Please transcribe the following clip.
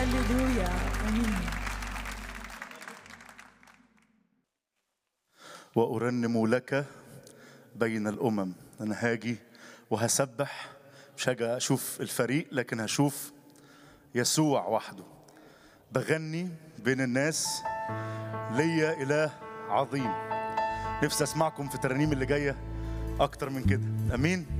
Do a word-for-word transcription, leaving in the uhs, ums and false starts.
هللويا امين. وأرنم لك بين الأمم. أنا هاجي وهسبح، مش هاجي أشوف الفريق لكن هشوف يسوع وحده. بغني بين الناس ليا إله عظيم. نفسي أسمعكم في الترانيم اللي جاية أكتر من كده. أمين.